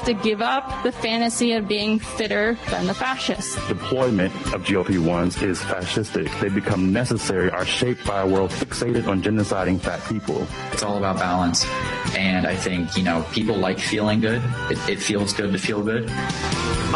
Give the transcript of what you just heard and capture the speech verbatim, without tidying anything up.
have to give up the fantasy of being fitter than the fascists. Deployment of G O P ones is fascistic. They become necessary, are shaped by a world fixated on genociding fat people. It's all about balance. And I think, you know, people like feeling good. It, it feels good to feel good.